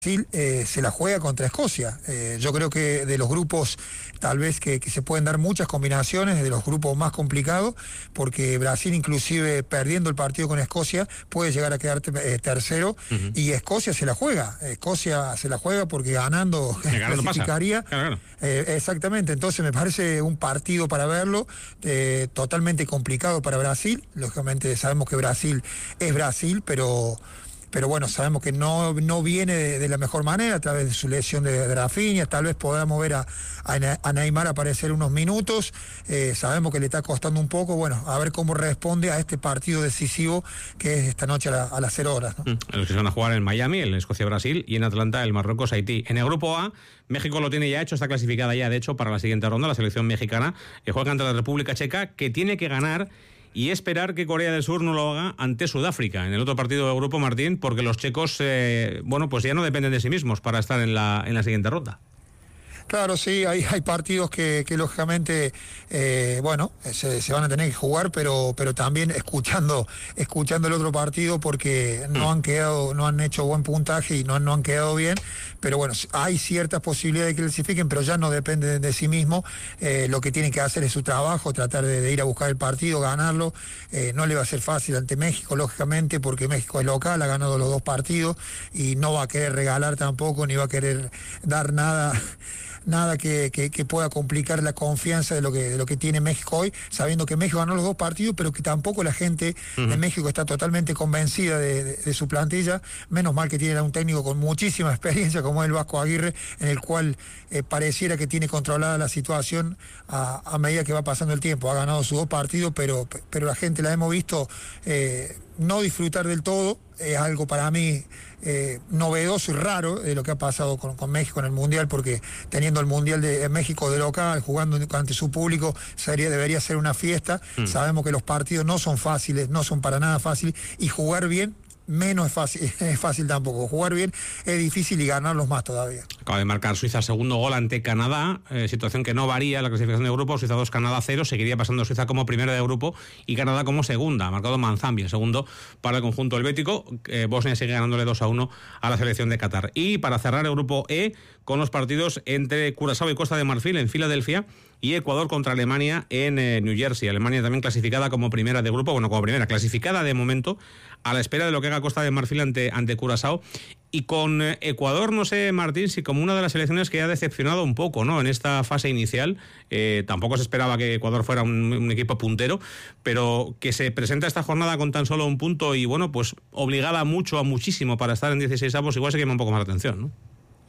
Brasil se la juega contra Escocia. Yo creo que de los grupos tal vez que se pueden dar muchas combinaciones, de los grupos más complicados, porque Brasil inclusive perdiendo el partido con Escocia puede llegar a quedar tercero, y Escocia se la juega porque ganando clasificaría. Claro. Exactamente, entonces me parece un partido para verlo, totalmente complicado para Brasil. Lógicamente sabemos que Brasil es Brasil, pero bueno, sabemos que no viene de la mejor manera a través de su lesión de Rafinha. Tal vez podamos ver a Neymar aparecer unos minutos. Sabemos que le está costando un poco. Bueno, a ver cómo responde a este partido decisivo que es esta noche a las 0 horas, ¿no? Los que se van a jugar en Miami, en Escocia-Brasil, y en Atlanta, el Marruecos-Haití. En el grupo A, México lo tiene ya hecho, está clasificada ya, de hecho, para la siguiente ronda. La selección mexicana juega ante la República Checa, que tiene que ganar y esperar que Corea del Sur no lo haga ante Sudáfrica en el otro partido del grupo, Martín, porque los checos, pues ya no dependen de sí mismos para estar en la siguiente ronda. Claro, sí, hay partidos que lógicamente se van a tener que jugar, pero también escuchando el otro partido, porque no han hecho buen puntaje y no han quedado bien, pero bueno, hay ciertas posibilidades de que clasifiquen, pero ya no dependen de sí mismos. Lo que tienen que hacer es su trabajo, tratar de ir a buscar el partido, ganarlo. No le va a ser fácil ante México, lógicamente, porque México es local, ha ganado los dos partidos y no va a querer regalar tampoco, ni va a querer dar nada que pueda complicar la confianza de lo que tiene México hoy, sabiendo que México ganó los dos partidos, pero que tampoco la gente de México está totalmente convencida de su plantilla. Menos mal que tiene a un técnico con muchísima experiencia como es el Vasco Aguirre, en el cual pareciera que tiene controlada la situación a medida que va pasando el tiempo. Ha ganado sus dos partidos, pero la gente la hemos visto no disfrutar del todo. Es algo para mí novedoso y raro de lo que ha pasado con México en el Mundial, porque teniendo el Mundial de México de local, jugando ante su público, debería ser una fiesta. Sabemos que los partidos no son fáciles, no son para nada fáciles, y jugar bien menos es fácil tampoco. Jugar bien es difícil y ganarlos más todavía. Acaba de marcar Suiza el segundo gol ante Canadá, situación que no varía la clasificación de grupo. Suiza 2, Canadá 0, seguiría pasando Suiza como primera de grupo y Canadá como segunda. Ha marcado Manzambi, el segundo para el conjunto helvético. Bosnia sigue ganándole 2-1 a la selección de Qatar. Y para cerrar el grupo E, con los partidos entre Curazao y Costa de Marfil en Filadelfia, y Ecuador contra Alemania en New Jersey. Alemania también clasificada como primera de grupo, como primera, clasificada de momento, a la espera de lo que haga Costa de Marfil ante Curazao. Y con Ecuador, no sé, Martín, si como una de las selecciones que ha decepcionado un poco, ¿no?, en esta fase inicial. Tampoco se esperaba que Ecuador fuera un equipo puntero, pero que se presenta esta jornada con tan solo un punto y, pues obligada muchísimo para estar en 16avos, igual se llama un poco más la atención, ¿no?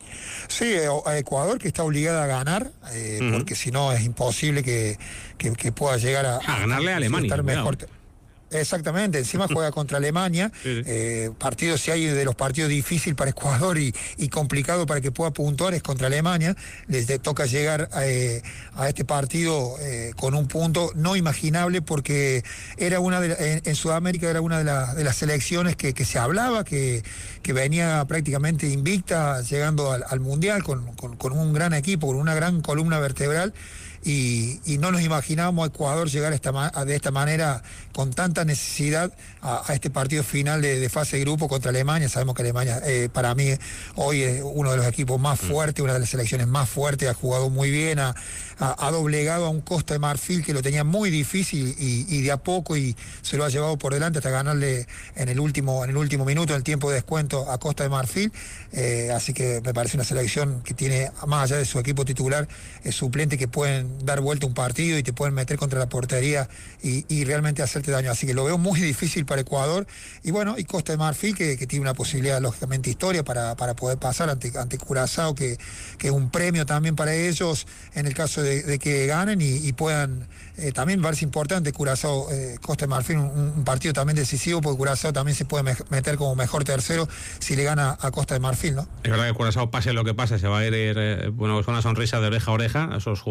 Sí, a Ecuador, que está obligada a ganar, porque si no es imposible que pueda llegar a ganarle a Alemania. Estar mejor. Exactamente, encima juega contra Alemania, partido, si hay de los partidos difíciles para Ecuador y complicado para que pueda puntuar, es contra Alemania. Les toca llegar a este partido con un punto no imaginable, porque era en Sudamérica era una de las selecciones que se hablaba, que venía prácticamente invicta, llegando al Mundial con un gran equipo, con una gran columna vertebral. Y no nos imaginábamos a Ecuador llegar de esta manera, con tanta necesidad, a este partido final de fase de grupo contra Alemania. Sabemos que Alemania, para mí, hoy es uno de los equipos más fuertes, una de las selecciones más fuertes, ha jugado muy bien, ha doblegado a un Costa de Marfil que lo tenía muy difícil y de a poco, y se lo ha llevado por delante hasta ganarle en el último minuto, en el tiempo de descuento, a Costa de Marfil. Así que me parece una selección que tiene, más allá de su equipo titular, suplente, que pueden dar vuelta un partido y te pueden meter contra la portería y realmente hacerte daño. Así que lo veo muy difícil para Ecuador. Y Costa de Marfil, que tiene una posibilidad, lógicamente, histórica para poder pasar ante Curazao, que es un premio también para ellos en el caso de que ganen y puedan. También me parece importante Curazao, Costa de Marfil, un partido también decisivo, porque Curazao también se puede meter como mejor tercero si le gana a Costa de Marfil, ¿no? Es verdad que Curazao, pase lo que pase, se va a ir con una sonrisa de oreja a oreja a esos jugadores, su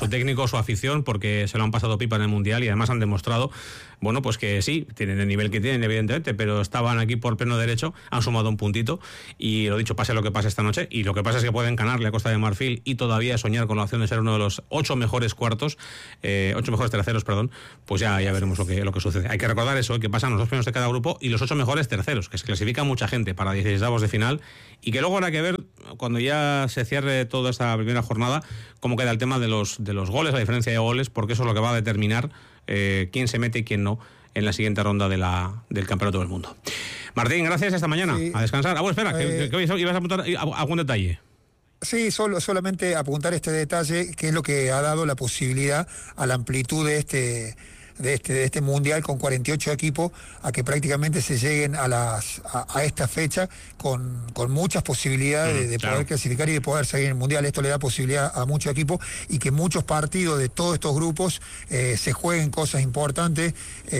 su técnico, su afición, porque se lo han pasado pipa en el Mundial y además han demostrado, bueno, pues que sí, tienen el nivel que tienen, evidentemente, pero estaban aquí por pleno derecho, han sumado un puntito y lo dicho, pase lo que pase esta noche, y lo que pasa es que pueden ganarle a Costa de Marfil y todavía soñar con la opción de ser uno de los 8 mejores terceros, pues ya veremos lo que sucede. Hay que recordar eso, que pasan los 2 primeros de cada grupo y los 8 mejores terceros, que se clasifica mucha gente para 16avos de final, y que luego habrá que ver, cuando ya se cierre toda esta primera jornada, cómo queda el tema de los goles, la diferencia de goles, porque eso es lo que va a determinar quién se mete y quién no en la siguiente ronda del Campeonato del Mundo. Martín, gracias, hasta mañana. Sí. A descansar. Espera, que ibas a apuntar algún detalle. Sí, solamente apuntar este detalle, que es lo que ha dado la posibilidad a la amplitud de este mundial con 48 equipos, a que prácticamente se lleguen a esta fecha con muchas posibilidades de poder clasificar y de poder seguir en el mundial. Esto le da posibilidad a muchos equipos, y que muchos partidos de todos estos grupos se jueguen cosas importantes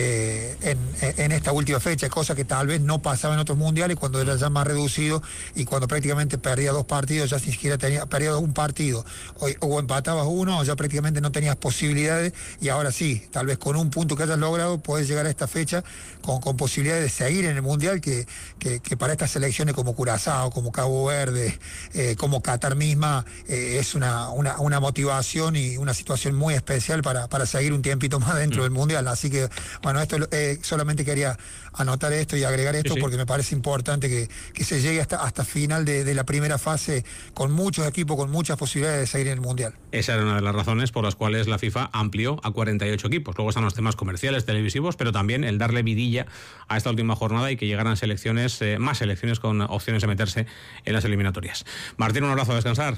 en esta última fecha, cosas que tal vez no pasaban en otros mundiales, cuando era ya más reducido y cuando prácticamente perdía 2 partidos, ya ni siquiera perdía un partido, o empatabas uno, o ya prácticamente no tenías posibilidades, y ahora sí, tal vez con un punto que hayas logrado puedes llegar a esta fecha con posibilidades de seguir en el mundial, que para estas selecciones como Curazao, como Cabo Verde, como Qatar misma, es una motivación y una situación muy especial para seguir un tiempito más dentro del mundial. Así que bueno, esto solamente quería anotar esto y agregar esto, porque me parece importante que se llegue hasta final de la primera fase con muchos equipos, con muchas posibilidades de seguir en el mundial. Esa era una de las razones por las cuales la FIFA amplió a 48 equipos. Luego están los temas comerciales, televisivos, pero también el darle vidilla a esta última jornada y que llegaran más selecciones con opciones de meterse en las eliminatorias. Martín, un abrazo, a descansar.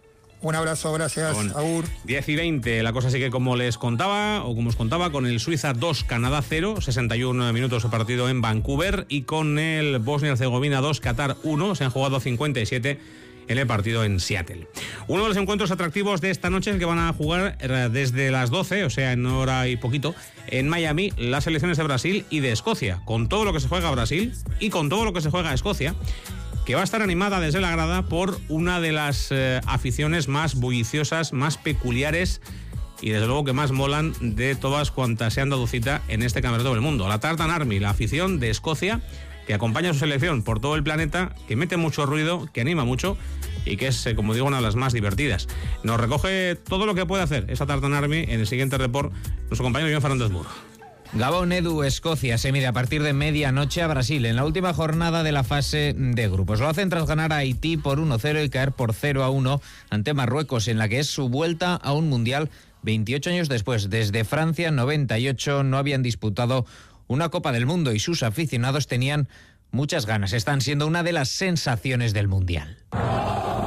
Un abrazo, gracias, Agur. 10:20, la cosa sigue como os contaba, con el Suiza 2, Canadá 0, 61 minutos de partido en Vancouver, y con el Bosnia-Herzegovina 2, Qatar 1, se han jugado 57 en el partido en Seattle. Uno de los encuentros atractivos de esta noche es que van a jugar desde las 12, o sea, en hora y poquito, en Miami, las selecciones de Brasil y de Escocia, con todo lo que se juega Brasil y con todo lo que se juega Escocia, que va a estar animada desde la grada por una de las aficiones más bulliciosas, más peculiares y desde luego que más molan de todas cuantas se han dado cita en este Campeonato del Mundo. La Tartan Army, la afición de Escocia, que acompaña a su selección por todo el planeta, que mete mucho ruido, que anima mucho y que es, como digo, una de las más divertidas. Nos recoge todo lo que puede hacer esa Tartan Army en el siguiente report nuestro compañero Joan Fernández Muro. Gabón, Edu, Escocia se mide a partir de medianoche a Brasil en la última jornada de la fase de grupos. Lo hacen tras ganar a Haití por 1-0 y caer por 0-1 ante Marruecos, en la que es su vuelta a un mundial 28 años después. Desde Francia 98 no habían disputado una Copa del Mundo y sus aficionados tenían muchas ganas. Están siendo una de las sensaciones del mundial.